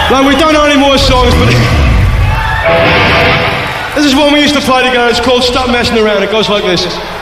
Like, we don't know any more songs, but this is one we used to play together. It's called Stop Messing Around. It goes like this.